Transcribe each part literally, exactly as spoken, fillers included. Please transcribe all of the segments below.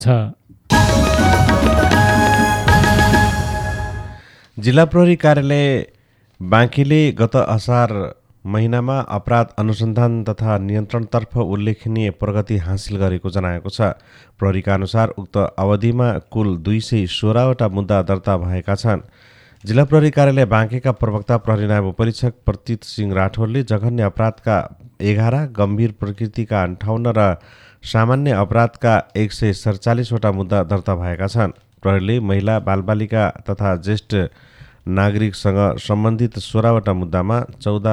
छ। जिल्ला प्रहरी कार्यालय बाँकीले गत असार महिनामा अपराध अनुसन्धान तथा नियन्त्रणतर्फ उल्लेखनीय प्रगति हासिल गरेको जनाएको छ। प्रहरीका अनुसार उक्त अवधिमा कुल दुई सय सोह्रवटा मुद्दा दर्ता भएका छन्। जिल्ला प्रहरी कार्यालय बाँकेका प्रवक्ता प्रहरी नायब उपरीक्षक प्रतीत सिंह राठौरले जघन्य अपराधका एघार, गम्भीर प्रकृतिका अन्ठाउन्न र सामान्य अपराधका एक सय सडचालिसवटा मुद्दा दर्ता भएका छन्। प्रहरीले महिला, बालबालिका तथा ज्येष्ठ नागरिकसँग सम्बन्धित सोह्रवटा मुद्दामा चौध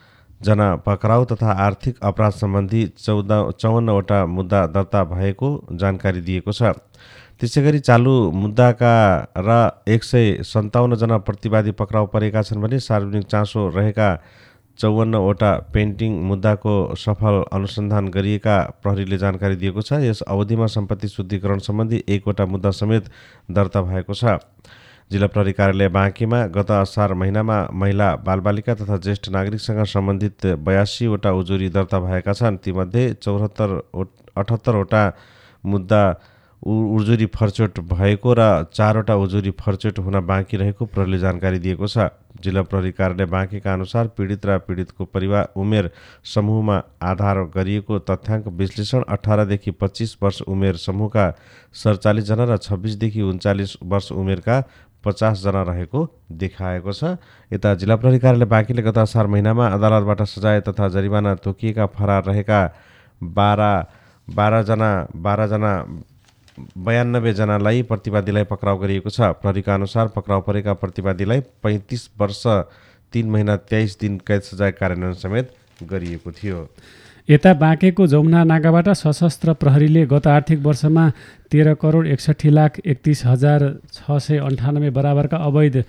जना पक्राउ तथा आर्थिक अपराध सम्बन्धी चौध चौवन्नवटा मुद्दा दर्ता भएको जानकारी दिएको छ। त्यसैगरी चालु मुद्दाका र एक सय सन्ताउन्न जना प्रतिवादी पक्राउ परेका छन् भने सार्वजनिक चासो रहेका चौवन्नवटा पेन्टिङ मुद्दाको सफल अनुसन्धान गरिएका प्रहरीले जानकारी दिएको छ। यस अवधिमा सम्पत्ति शुद्धिकरण सम्बन्धी एकवटा मुद्दा समेत दर्ता भएको छ। जिल्ला प्रहरी कार्यालय बाँकीमा गत असार महिनामा महिला, बालबालिका तथा ज्येष्ठ नागरिकसँग सम्बन्धित बयासीवटा उजुरी दर्ता भएका छन्। तीमध्ये चौहत्तर अठहत्तरवटा मुद्दा उजुरी फर्चोट भएको र चारवटा उजुरी फर्चोट हुन बाँकी रहेको प्रहरीले जानकारी दिएको छ। जिल्ला प्रहरी कार्यालय बाँकीका अनुसार पीडित र पीडितको परिवार उमेर समूहमा आधार गरिएको तथ्याङ्क विश्लेषण अठारदेखि पच्चिस वर्ष उमेर समूहका सडचालिस जना र छब्बिसदेखि उन्चालिस वर्ष उमेरका पचास जना रहेको देखाएको छ। यता जिल्ला प्रहरी कार्यालय बाँकीले गत असार महिनामा अदालतबाट सजाय तथा जरिवाना तोकिएका फरार रहेका बाह्र बाह्रजना बाह्रजना बयानब्बे जनालाई प्रतिवादीलाई पक्राउ गरिएको छ। प्रहरीका अनुसार पक्राउ परेका प्रतिवादीलाई पैँतिस वर्ष तीन महिना तेइस दिन कैद सजाय कार्यान्वयन समेत गरिएको थियो। यता बाँकेको जमुना नाकाबाट सशस्त्र प्रहरीले गत आर्थिक वर्षमा तेह्र करोड एकसठी लाख एकतिस हजार छ सय अन्ठानब्बे बराबरका अवैध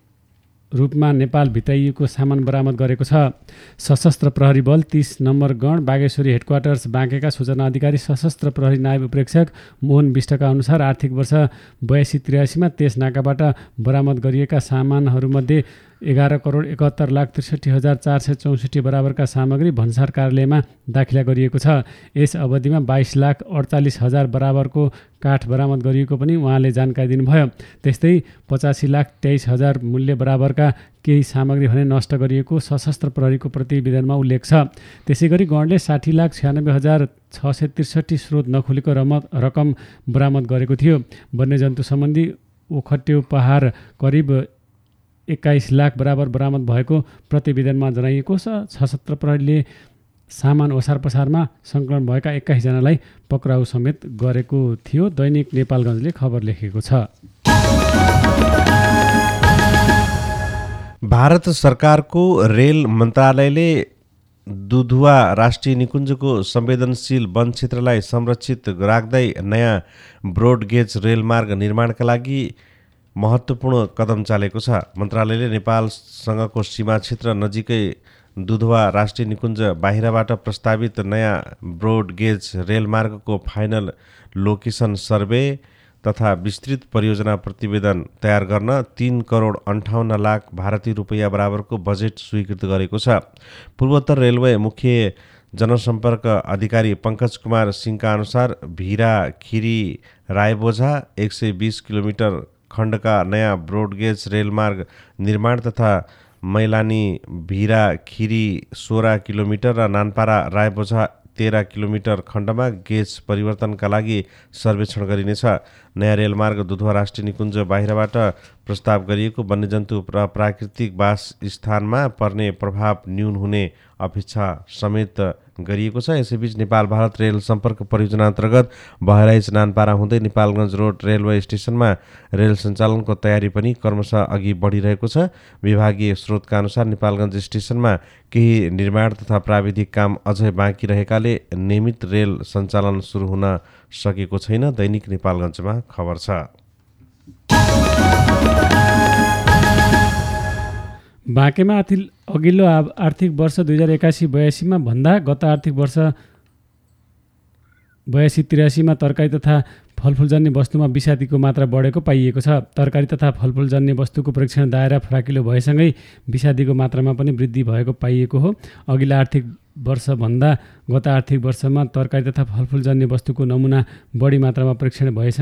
रूपमा नेपाल भित्राइएको सामान बरामद गरेको छ। सशस्त्र प्रहरी बल तीस नम्बर गण बागेश्वरी हेडक्वार्टर्स बाँकेका सूचना अधिकारी सशस्त्र प्रहरी नायब उपरीक्षक मोहन विष्टका अनुसार आर्थिक वर्ष बयासी त्रियासीमा त्यस नाकाबाट बरामद गरिएका सामानहरूमध्ये एघार करोड एकहत्तर लाख त्रिसठी हजार चार सय चौसठी बराबरका सामग्री भन्सार कार्यालयमा दाखिला गरिएको छ। यस अवधिमा बाइस लाख अडचालिस हजार बराबरको काठ बरामद गरिएको पनि उहाँले जानकारी दिनुभयो। त्यस्तै पचासी लाख तेइस हजार मूल्य बराबरका केही सामग्री भने नष्ट गरिएको सशस्त्र प्रहरीको प्रतिवेदनमा उल्लेख छ। त्यसै गरी गणले साठी लाख छ्यानब्बे हजार छ सय त्रिसठी स्रोत नखुलेको रमत रकम बरामद गरेको थियो। वन्यजन्तु सम्बन्धी ओखट्यो पहाड करिब एक्काइस लाख बराबर बरामद भएको प्रतिवेदनमा जनाइएको छ। सशस्त्र प्रहरीले सामान ओसार पसारमा सङ्कलन भएका एक्काइसजनालाई पक्राउ समेत गरेको थियो। दैनिक नेपालगञ्जले खबर लेखेको छ। भारत सरकारको रेल मन्त्रालयले दुधुवा राष्ट्रिय निकुञ्जको संवेदनशील वन क्षेत्रलाई संरक्षित राख्दै नयाँ ब्रोडगेज रेलमार्ग निर्माणका लागि महत्त्वपूर्ण कदम चालेको छ। मन्त्रालयले नेपालसँगको सीमा क्षेत्र नजिकै दुधुवा राष्ट्रिय निकुञ्ज बाहिरबाट प्रस्तावित नयाँ ब्रोडगेज रेलमार्गको फाइनल लोकेसन सर्वे तथा विस्तृत परियोजना प्रतिवेदन तयार गर्न तीन करोड अन्ठाउन्न लाख भारतीय रुपैयाँ बराबरको बजेट स्वीकृत गरेको छ। पूर्वोत्तर रेलवे मुख्य जनसम्पर्क अधिकारी पङ्कज कुमार सिंहका अनुसार भिरा खिरी रायबोझा एक सय बिस किलोमिटर खण्डका नयाँ ब्रोडगेज रेलमार्ग निर्माण तथा मैलानी भिरा खिरी सोह्र किलोमिटर र नानपारा रायबोझा तेह्र किलोमिटर खण्डमा गेज परिवर्तनका लागि सर्वेक्षण गरिनेछ। नयाँ रेलमार्ग दुधुवा राष्ट्रिय निकुञ्ज बाहिरबाट प्रस्ताव गरिएको वन्यजन्तु र प्राकृतिक वास स्थानमा पर्ने प्रभाव न्यून हुने अपेक्षा समेत गरिएको छ। यसैबीच नेपाल भारत रेल सम्पर्क परियोजना अन्तर्गत बहराइच नानपारा हुँदै नेपालगञ्ज रोड रेलवे स्टेसनमा रेल सञ्चालनको तयारी पनि क्रमशः अघि बढिरहेको छ। विभागीय स्रोतका अनुसार नेपालगञ्ज स्टेसनमा केही निर्माण तथा प्राविधिक काम अझै बाँकी रहेकाले नियमित रेल सञ्चालन सुरु हुन सकेको छैन। दैनिक नेपालगञ्जमा खबर छ। बाँकेमा अघिल्लो आर्थिक वर्ष दुई हजार एकासी बयासीमा भन्दा गत आर्थिक वर्ष बयासी त्रियासीमा तरकारी तथा फलफुलजन्य वस्तुमा विषादीको मात्रा बढेको पाइएको छ। तरकारी तथा फलफुलजन्य वस्तुको परीक्षण दायरा फराकिलो भएसँगै विषादीको मात्रामा पनि वृद्धि भएको पाइएको हो। अघिल्ला आर्थिक वर्षभन्दा गत आर्थिक वर्षमा तरकारी तथा फलफुलजन्य वस्तुको नमुना बढी मात्रामा परीक्षण भएछ।